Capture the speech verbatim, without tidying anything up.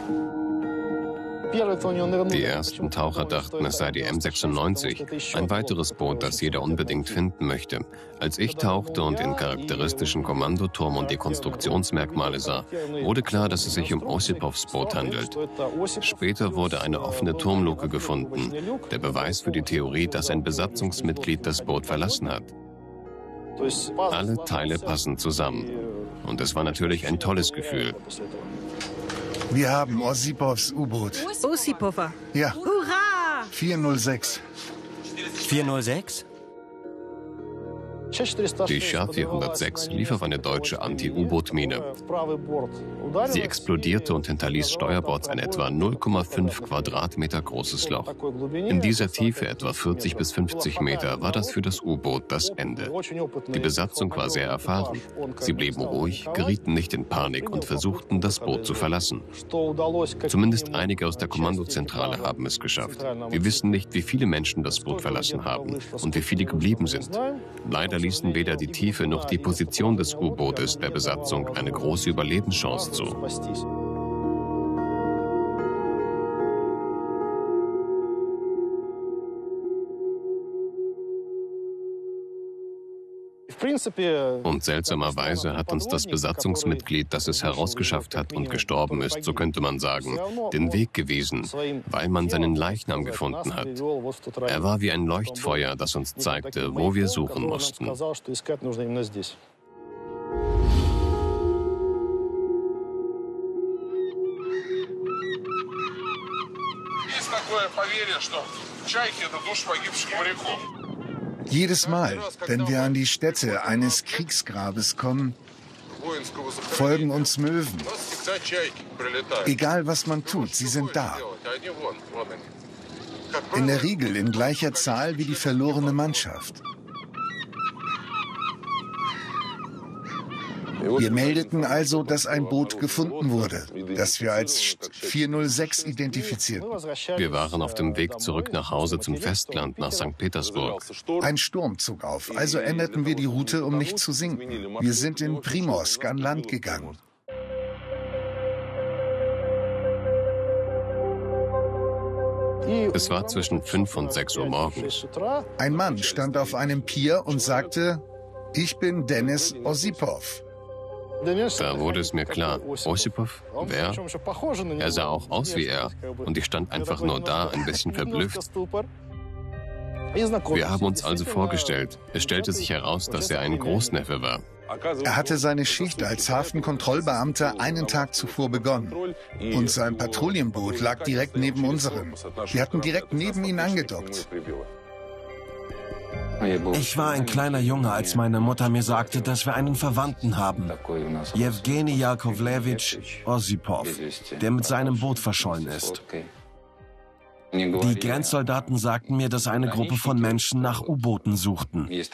Die ersten Taucher dachten, es sei die M sechsundneunzig, ein weiteres Boot, das jeder unbedingt finden möchte. Als ich tauchte und den charakteristischen Kommandoturm und die Konstruktionsmerkmale sah, wurde klar, dass es sich um Ossipovs Boot handelt. Später wurde eine offene Turmluke gefunden, der Beweis für die Theorie, dass ein Besatzungsmitglied das Boot verlassen hat. Alle Teile passen zusammen. Und es war natürlich ein tolles Gefühl. Wir haben Ossipovs U-Boot. Ossipova. Ja. Hurra! vier null sechs. vier null sechs? Die Char vierhundertsechs lief auf eine deutsche Anti-U-Boot-Mine. Sie explodierte und hinterließ steuerbords ein etwa null Komma fünf Quadratmeter großes Loch. In dieser Tiefe, etwa vierzig bis fünfzig Meter, war das für das U-Boot das Ende. Die Besatzung war sehr erfahren. Sie blieben ruhig, gerieten nicht in Panik und versuchten, das Boot zu verlassen. Zumindest einige aus der Kommandozentrale haben es geschafft. Wir wissen nicht, wie viele Menschen das Boot verlassen haben und wie viele geblieben sind. Leider ließen weder die Tiefe noch die Position des U-Bootes der Besatzung eine große Überlebenschance zu. Und seltsamerweise hat uns das Besatzungsmitglied, das es herausgeschafft hat und gestorben ist, so könnte man sagen, den Weg gewiesen, weil man seinen Leichnam gefunden hat. Er war wie ein Leuchtfeuer, das uns zeigte, wo wir suchen mussten. Jedes Mal, wenn wir an die Stätte eines Kriegsgrabes kommen, folgen uns Möwen. Egal was man tut, sie sind da. In der Regel in gleicher Zahl wie die verlorene Mannschaft. Wir meldeten also, dass ein Boot gefunden wurde, das wir als vier null sechs identifizierten. Wir waren auf dem Weg zurück nach Hause zum Festland, nach Sankt Petersburg. Ein Sturm zog auf, also änderten wir die Route, um nicht zu sinken. Wir sind in Primorsk an Land gegangen. Es war zwischen fünf und sechs Uhr morgens. Ein Mann stand auf einem Pier und sagte, ich bin Dennis Ossipov. Da wurde es mir klar, Ossipov? Wer? Er sah auch aus wie er und ich stand einfach nur da, ein bisschen verblüfft. Wir haben uns also vorgestellt. Es stellte sich heraus, dass er ein Großneffe war. Er hatte seine Schicht als Hafenkontrollbeamter einen Tag zuvor begonnen. Und sein Patrouillenboot lag direkt neben unserem. Wir hatten direkt neben ihn angedockt. Ich war ein kleiner Junge, als meine Mutter mir sagte, dass wir einen Verwandten haben. Jewgeni Jakovlewitsch Ossipov, der mit seinem Boot verschollen ist. Die Grenzsoldaten sagten mir, dass eine Gruppe von Menschen nach U-Booten suchten.